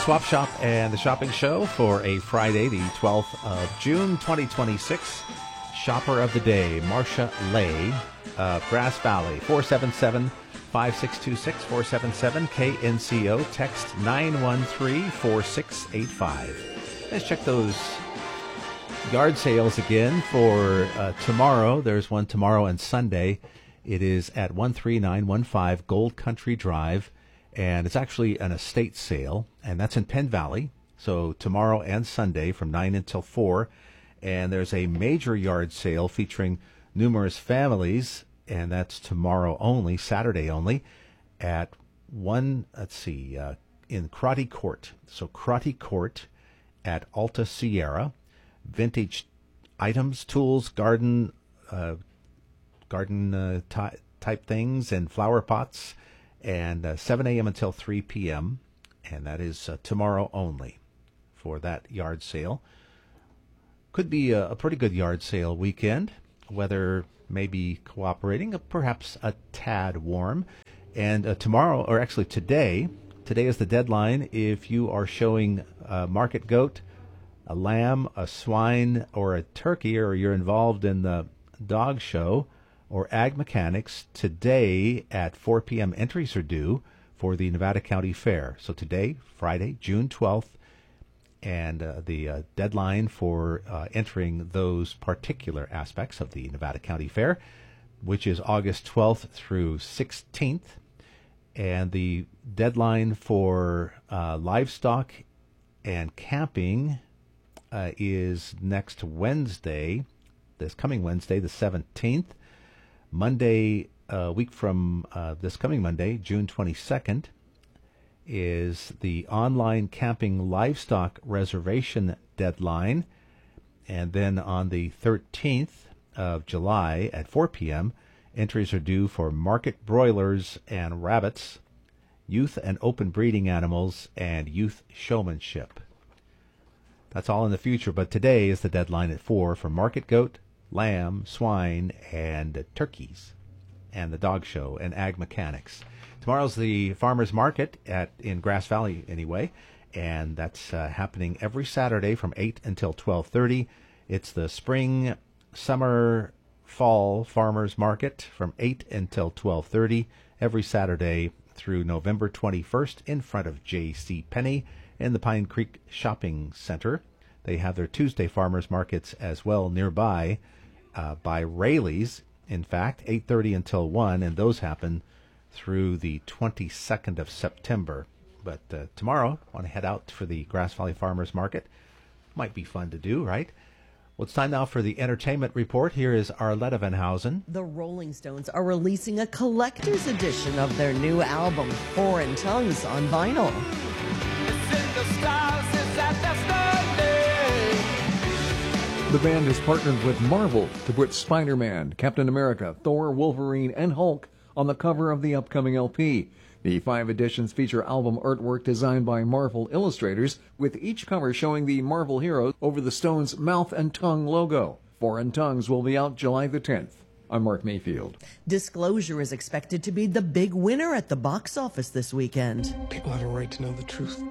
Swap Shop and the Shopping Show for a Friday, the 12th of June, 2026. Shopper of the Day, Marcia Lay of Grass Valley, 477-5626, 477-KNCO, text 913-4685. Let's check those yard sales again for tomorrow. There's one tomorrow and Sunday. It is at 13915 Gold Country Drive. And it's actually an estate sale, and that's in Penn Valley. So tomorrow and Sunday from 9 until 4. And there's a major yard sale featuring numerous families, and that's tomorrow only, Saturday only, at in Crotty Court. So Crotty Court at Alta Sierra. Vintage items, tools, garden type things, and flower pots. And 7 a.m. until 3 p.m., and that is tomorrow only for that yard sale. Could be a pretty good yard sale weekend. Weather may be cooperating, perhaps a tad warm. And tomorrow, or actually today is the deadline. If you are showing a market goat, a lamb, a swine, or a turkey, or you're involved in the dog show, or Ag Mechanics, today at 4 p.m. entries are due for the Nevada County Fair. So today, Friday, June 12th, and the deadline for entering those particular aspects of the Nevada County Fair, which is August 12th through 16th. And the deadline for livestock and camping is next Wednesday, this coming Wednesday, the 17th. Monday, a week from this coming Monday, June 22nd, is the online camping livestock reservation deadline. And then on the 13th of July at 4 p.m., entries are due for market broilers and rabbits, youth and open breeding animals, and youth showmanship. That's all in the future, but today is the deadline at 4 for market goat, lamb, swine, and turkeys, and the dog show and Ag Mechanics. Tomorrow's the farmers market in Grass Valley anyway, and that's happening every Saturday from 8 until 12:30. It's the spring, summer, fall farmers market from 8 until 12:30 every Saturday through November 21st in front of J.C. Penney in the Pine Creek Shopping Center. They have their Tuesday farmers markets as well nearby, by Rayleigh's, in fact, 8:30 until 1, and those happen through the 22nd of September. But tomorrow, I want to head out for the Grass Valley Farmers Market. Might be fun to do, right? Well, it's time now for the entertainment report. Here is Arletta Van Housen. The Rolling Stones are releasing a collector's edition of their new album, Foreign Tongues, on vinyl. The band has partnered with Marvel to put Spider-Man, Captain America, Thor, Wolverine, and Hulk on the cover of the upcoming LP. The 5 editions feature album artwork designed by Marvel illustrators, with each cover showing the Marvel heroes over the Stones' mouth and tongue logo. Foreign Tongues will be out July the 10th. I'm Mark Mayfield. Disclosure is expected to be the big winner at the box office this weekend. People have a right to know the truth.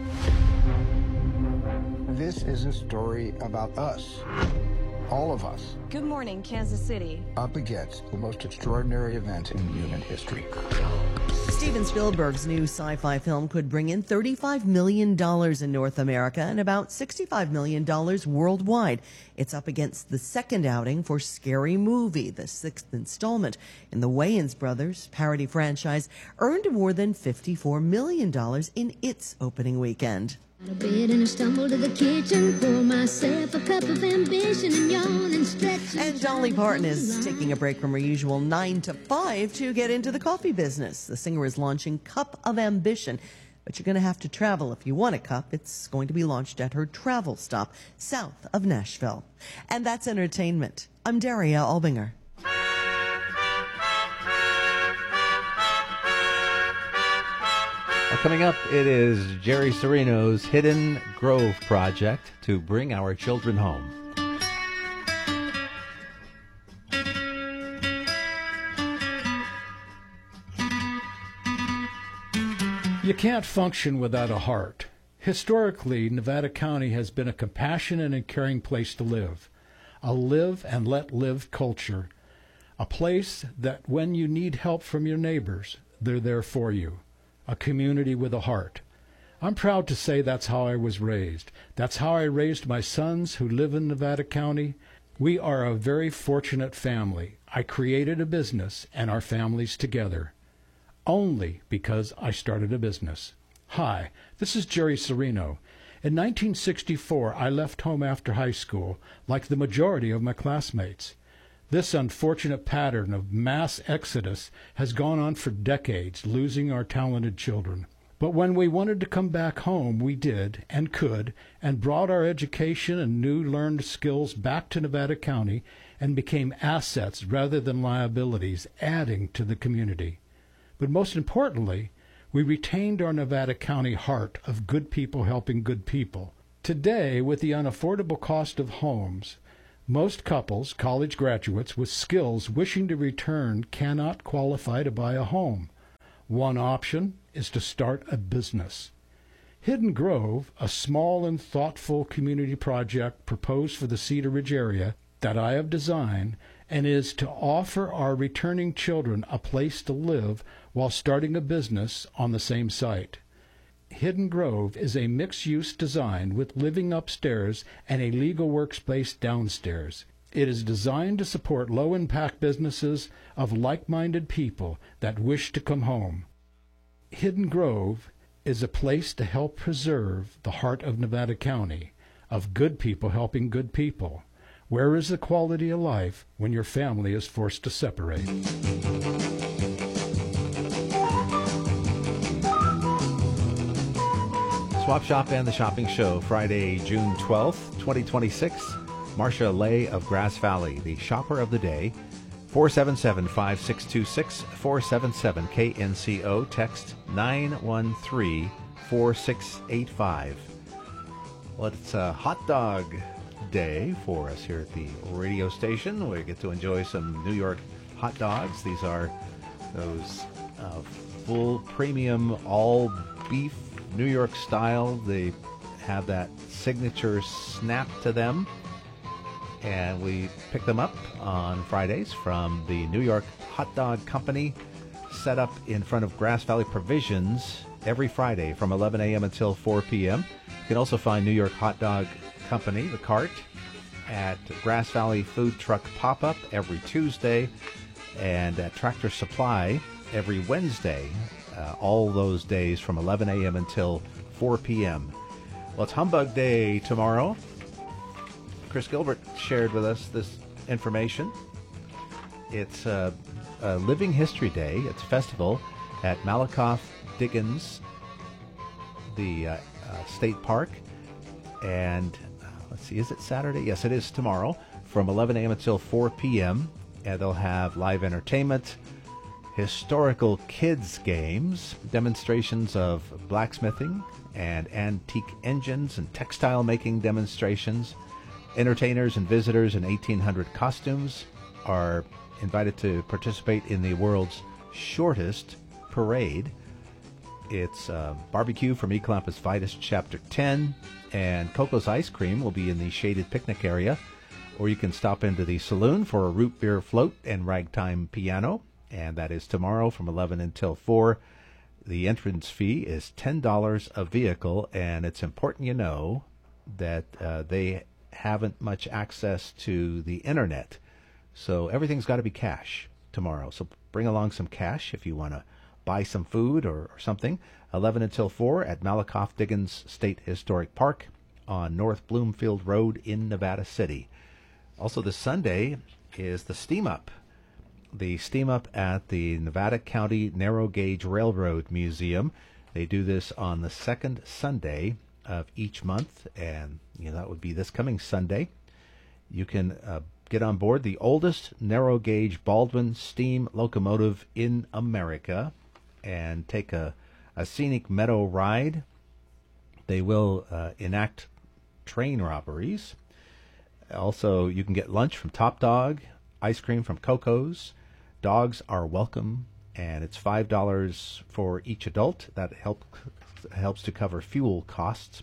This is a story about us, all of us, Good morning, Kansas City. up against the most extraordinary event in human history. Steven Spielberg's new sci-fi film could bring in $35 million in North America and about $65 million worldwide. It's up against the second outing for Scary Movie, the 6th installment in the Wayans Brothers parody franchise, earned more than $54 million in its opening weekend. Out of bed and I stumble to the kitchen, pour myself a cup of ambition and yawn and stretch. And Dolly Parton is taking a break from her usual 9 to 5 to get into the coffee business. The singer is launching Cup of Ambition, but you're going to have to travel if you want a cup. It's going to be launched at her travel stop south of Nashville. And that's entertainment. I'm Daria Albinger. Coming up, it is Jerry Serino's Hidden Grove Project to bring our children home. You can't function without a heart. Historically, Nevada County has been a compassionate and caring place to live, a live and let live culture, a place that when you need help from your neighbors, they're there for you, a community with a heart. I'm proud to say that's how I was raised. That's how I raised my sons who live in Nevada County. We are a very fortunate family. I created a business and our families together, only because I started a business. Hi, this is Jerry Serino. In 1964, I left home after high school, like the majority of my classmates. This unfortunate pattern of mass exodus has gone on for decades, losing our talented children. But when we wanted to come back home, we did and could, and brought our education and new learned skills back to Nevada County and became assets rather than liabilities, adding to the community. But most importantly, we retained our Nevada County heart of good people helping good people. Today, with the unaffordable cost of homes, most couples, college graduates with skills wishing to return, cannot qualify to buy a home. One option is to start a business. Hidden Grove, a small and thoughtful community project proposed for the Cedar Ridge area that I have designed, and is to offer our returning children a place to live while starting a business on the same site. Hidden Grove is a mixed-use design with living upstairs and a legal workspace downstairs. It is designed to support low-impact businesses of like-minded people that wish to come home. Hidden Grove is a place to help preserve the heart of Nevada County, of good people helping good people. Where is the quality of life when your family is forced to separate? Swap Shop and the Shopping Show, Friday, June 12th, 2026. Marcia Lay of Grass Valley, the shopper of the day. 477-5626, 477-KNCO, text 913-4685. Well, it's a hot dog day for us here at the radio station. We get to enjoy some New York hot dogs. These are those full premium all beef New York style. They have that signature snap to them, and we pick them up on Fridays from the New York Hot Dog Company, set up in front of Grass Valley Provisions every Friday from 11 a.m. until 4 p.m. You can also find New York Hot Dog Company, the cart, at Grass Valley Food Truck Pop-Up every Tuesday, and at Tractor Supply every Wednesday, all those days from 11 a.m. until 4 p.m. Well, it's Humbug Day tomorrow. Chris Gilbert shared with us this information. It's a Living History Day. It's a festival at Malakoff Diggins, the state park. And let's see, is it Saturday? Yes, it is tomorrow from 11 a.m. until 4 p.m. And they'll have live entertainment, historical kids games, demonstrations of blacksmithing and antique engines and textile making demonstrations. Entertainers and visitors in 1800 costumes are invited to participate in the world's shortest parade. It's barbecue from Eclampus Vitus Chapter 10, and Coco's Ice Cream will be in the shaded picnic area, or you can stop into the saloon for a root beer float and ragtime piano, and that is tomorrow from 11 until 4. The entrance fee is $10 a vehicle, and it's important you know that they haven't much access to the internet, so everything's got to be cash tomorrow. So bring along some cash if you want to buy some food or something. 11 until 4 at Malakoff Diggins State Historic Park on North Bloomfield Road in Nevada City. Also this Sunday is the Steam Up. The Steam Up at the Nevada County Narrow Gauge Railroad Museum. They do this on the second Sunday of each month, and that would be this coming Sunday. You can get on board the oldest narrow gauge Baldwin steam locomotive in America and take a scenic meadow ride. They will enact train robberies. Also, you can get lunch from Top Dog, ice cream from Coco's. Dogs are welcome, and it's $5 for each adult. That helps to cover fuel costs.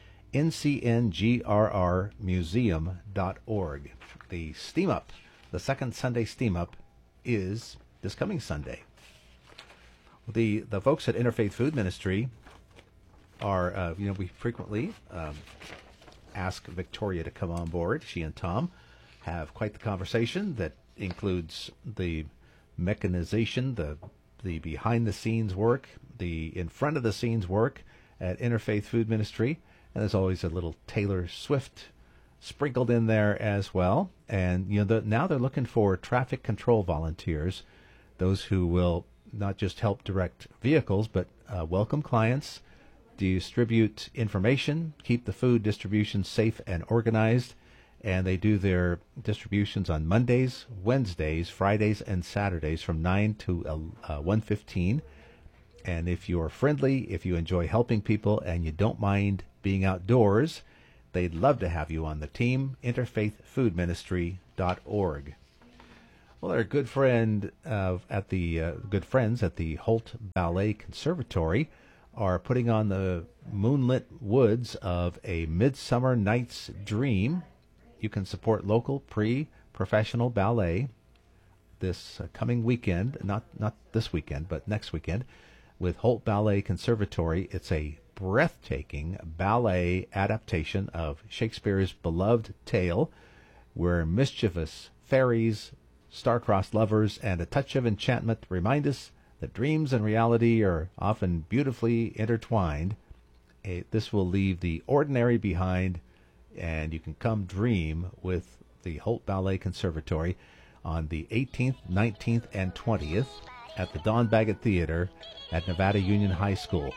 ncngrrmuseum.org. The Steam Up, the second Sunday Steam Up, is this coming Sunday. The folks at Interfaith Food Ministry are, we frequently ask Victoria to come on board. She and Tom have quite the conversation that includes the mechanization, the behind-the-scenes work, the in-front-of-the-scenes work at Interfaith Food Ministry. And there's always a little Taylor Swift sprinkled in there as well. And now they're looking for traffic control volunteers, those who will not just help direct vehicles, but welcome clients, distribute information, keep the food distribution safe and organized. And they do their distributions on Mondays, Wednesdays, Fridays, and Saturdays from 9 to 1:15. And if you're friendly, if you enjoy helping people, and you don't mind being outdoors, they'd love to have you on the team. interfaithfoodministry.org. Well, our good friends at the Holt Ballet Conservatory are putting on the moonlit woods of A Midsummer Night's Dream. You can support local pre-professional ballet this coming weekend, not this weekend, but next weekend, with Holt Ballet Conservatory. It's a breathtaking ballet adaptation of Shakespeare's beloved tale, where mischievous fairies, star-crossed lovers, and a touch of enchantment remind us that dreams and reality are often beautifully intertwined. This will leave the ordinary behind, and you can come dream with the Holt Ballet Conservatory on the 18th, 19th, and 20th at the Don Baggett Theater at Nevada Union High School.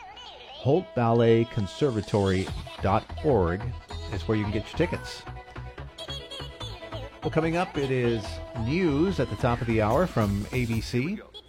HoltBalletConservatory.org is where you can get your tickets. Well, coming up, it is news at the top of the hour from ABC.